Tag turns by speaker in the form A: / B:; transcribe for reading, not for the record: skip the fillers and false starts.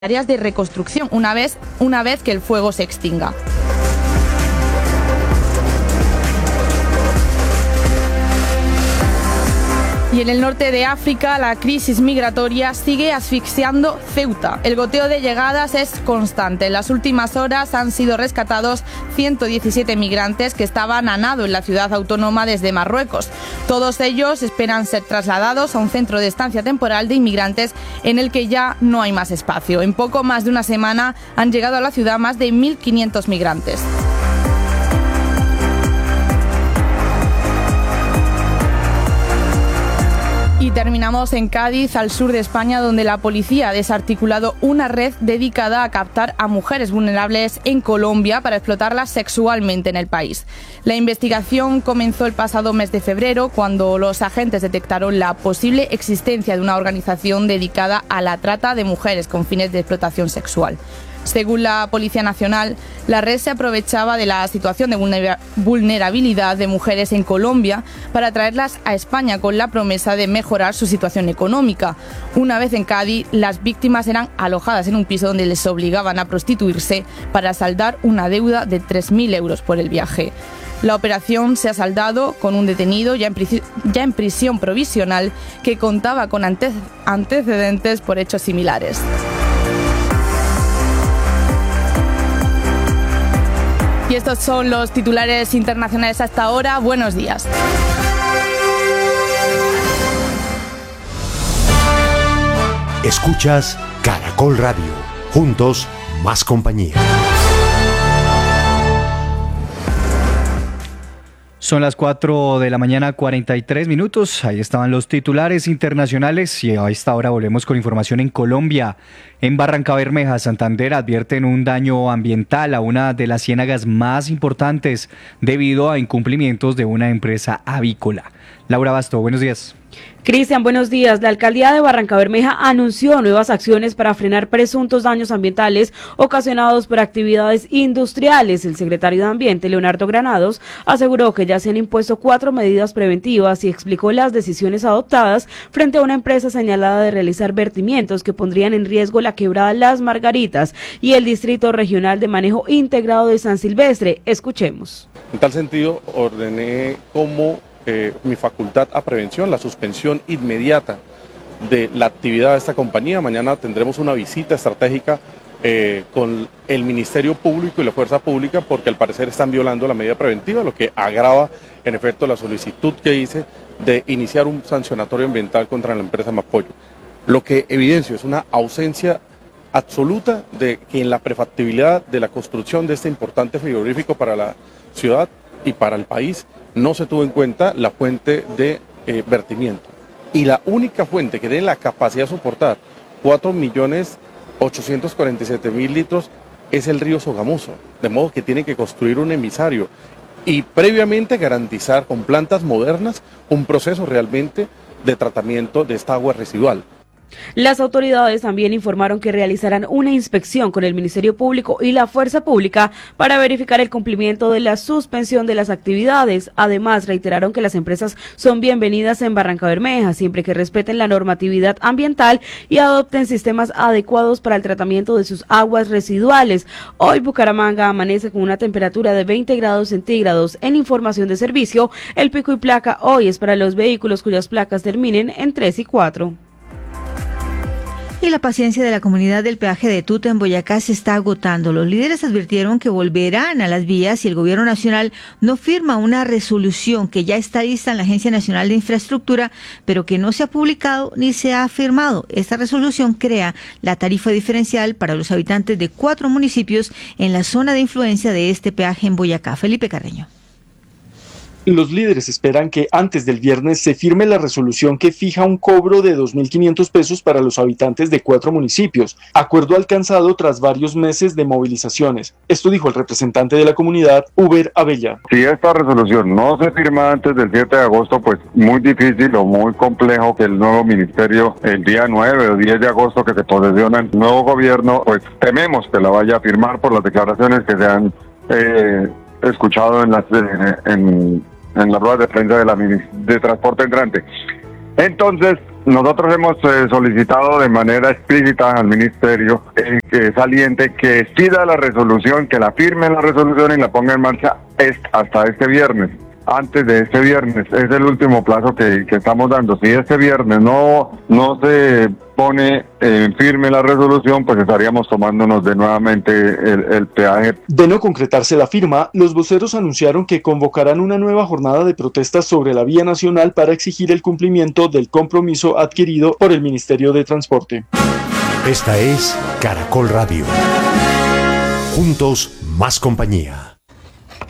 A: áreas de reconstrucción una vez que el fuego se extinga. Y en el norte de África, la crisis migratoria sigue asfixiando Ceuta. El goteo de llegadas es constante. En las últimas horas han sido rescatados 117 migrantes que estaban a nado en la ciudad autónoma desde Marruecos. Todos ellos esperan ser trasladados a un centro de estancia temporal de inmigrantes en el que ya no hay más espacio. En poco más de una semana han llegado a la ciudad más de 1.500 migrantes. Y terminamos en Cádiz, al sur de España, donde la policía ha desarticulado una red dedicada a captar a mujeres vulnerables en Colombia para explotarlas sexualmente en el país. La investigación comenzó el pasado mes de febrero, cuando los agentes detectaron la posible existencia de una organización dedicada a la trata de mujeres con fines de explotación sexual. Según la Policía Nacional, la red se aprovechaba de la situación de vulnerabilidad de mujeres en Colombia para traerlas a España con la promesa de mejorar su situación económica. Una vez en Cádiz, las víctimas eran alojadas en un piso donde les obligaban a prostituirse para saldar una deuda de 3.000 euros por el viaje. La operación se ha saldado con un detenido ya en prisión provisional que contaba con antecedentes por hechos similares. Y estos son los titulares internacionales hasta ahora. Buenos días.
B: Escuchas Caracol Radio. Juntos, más compañía.
C: Son las 4 de la mañana, 43 minutos. Ahí estaban los titulares internacionales y a esta hora volvemos con información en Colombia. En Barrancabermeja, Santander, advierten un daño ambiental a una de las ciénagas más importantes debido a incumplimientos de una empresa avícola. Laura Basto, buenos días.
D: Cristian, buenos días. La alcaldía de Barrancabermeja anunció nuevas acciones para frenar presuntos daños ambientales ocasionados por actividades industriales. El secretario de Ambiente, Leonardo Granados, aseguró que ya se han impuesto 4 medidas preventivas y explicó las decisiones adoptadas frente a una empresa señalada de realizar vertimientos que pondrían en riesgo la quebrada Las Margaritas y el Distrito Regional de Manejo Integrado de San Silvestre. Escuchemos.
E: En tal sentido, ordené como mi facultad a prevención, la suspensión inmediata de la actividad de esta compañía. Mañana tendremos una visita estratégica con el Ministerio Público y la Fuerza Pública porque al parecer están violando la medida preventiva, lo que agrava en efecto la solicitud que hice de iniciar un sancionatorio ambiental contra la empresa Mapoyo. Lo que evidencio es una ausencia absoluta de que en la prefactibilidad de la construcción de este importante frigorífico para la ciudad y para el país no se tuvo en cuenta la fuente de vertimiento. Y la única fuente que tiene la capacidad de soportar 4.847.000 litros es el río Sogamoso, de modo que tienen que construir un emisario y previamente garantizar con plantas modernas un proceso realmente de tratamiento de esta agua residual.
D: Las autoridades también informaron que realizarán una inspección con el Ministerio Público y la Fuerza Pública para verificar el cumplimiento de la suspensión de las actividades. Además, reiteraron que las empresas son bienvenidas en Barrancabermeja siempre que respeten la normatividad ambiental y adopten sistemas adecuados para el tratamiento de sus aguas residuales. Hoy Bucaramanga amanece con una temperatura de 20 grados centígrados. En información de servicio, el pico y placa hoy es para los vehículos cuyas placas terminen en 3 y 4.
F: Y la paciencia de la comunidad del peaje de Tuta en Boyacá se está agotando. Los líderes advirtieron que volverán a las vías si el gobierno nacional no firma una resolución que ya está lista en la Agencia Nacional de Infraestructura, pero que no se ha publicado ni se ha firmado. Esta resolución crea la tarifa diferencial para los habitantes de 4 municipios en la zona de influencia de este peaje en Boyacá. Felipe Carreño.
G: Los líderes esperan que antes del viernes se firme la resolución que fija un cobro de 2.500 pesos para los habitantes de 4 municipios, acuerdo alcanzado tras varios meses de movilizaciones. Esto dijo el representante de la comunidad, Uber Abella.
H: Si esta resolución no se firma antes del 7 de agosto, pues muy difícil o muy complejo que el nuevo ministerio, el día 9 o 10 de agosto que se posesiona el nuevo gobierno, pues tememos que la vaya a firmar por las declaraciones que se han escuchado en las ruedas de prensa de transporte entrante. Entonces, Nosotros hemos solicitado de manera explícita al ministerio saliente que pida la resolución, que la firme la resolución y la ponga en marcha hasta este viernes. Antes de este viernes, es el último plazo que estamos dando. Si este viernes no se pone firme la resolución, pues estaríamos tomándonos de nuevamente el peaje.
G: De no concretarse la firma, los voceros anunciaron que convocarán una nueva jornada de protestas sobre la vía nacional para exigir el cumplimiento del compromiso adquirido por el Ministerio de Transporte.
B: Esta es Caracol Radio. Juntos, más compañía.